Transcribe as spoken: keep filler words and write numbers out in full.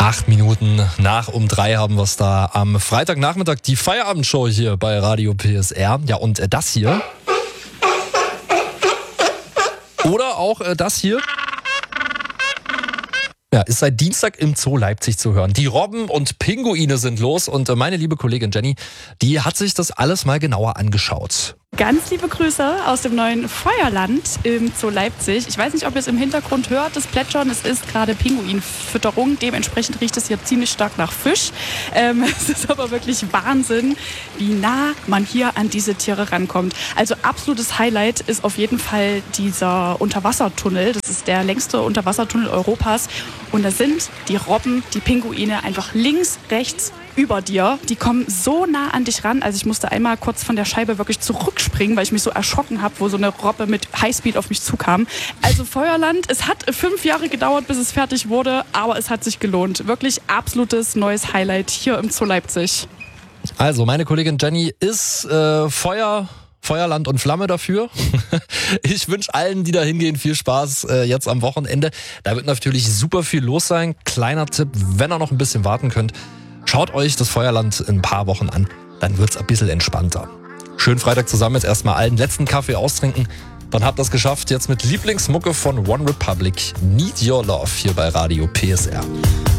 Acht Minuten nach um drei haben wir es da am Freitagnachmittag, die Feierabendshow hier bei Radio P S R. Ja, und äh, das hier. Oder auch äh, das hier. Ja, ist seit Dienstag im Zoo Leipzig zu hören. Die Robben und Pinguine sind los und äh, meine liebe Kollegin Jenny, die hat sich das alles mal genauer angeschaut. Ganz liebe Grüße aus dem neuen Feuerland im Zoo Leipzig. Ich weiß nicht, ob ihr es im Hintergrund hört, das Plätschern. Es ist gerade Pinguinfütterung. Dementsprechend riecht es hier ziemlich stark nach Fisch. Ähm, es ist aber wirklich Wahnsinn, wie nah man hier an diese Tiere rankommt. Also absolutes Highlight ist auf jeden Fall dieser Unterwassertunnel. Das ist der längste Unterwassertunnel Europas. Und da sind die Robben, die Pinguine einfach links, rechts über dir. Die kommen so nah an dich ran. Also ich musste einmal kurz von der Scheibe wirklich zurückspringen, weil ich mich so erschrocken habe, wo so eine Robbe mit Highspeed auf mich zukam. Also Feuerland, es hat fünf Jahre gedauert, bis es fertig wurde, aber es hat sich gelohnt. Wirklich absolutes neues Highlight hier im Zoo Leipzig. Also meine Kollegin Jenny ist äh, Feuer... Feuerland und Flamme dafür. Ich wünsche allen, die da hingehen, viel Spaß äh, jetzt am Wochenende. Da wird natürlich super viel los sein. Kleiner Tipp, wenn ihr noch ein bisschen warten könnt, schaut euch das Feuerland in ein paar Wochen an. Dann wird's ein bisschen entspannter. Schönen Freitag zusammen, jetzt erstmal allen letzten Kaffee austrinken. Dann habt ihr es geschafft, jetzt mit Lieblingsmucke von One Republic. Need Your Love hier bei Radio P S R.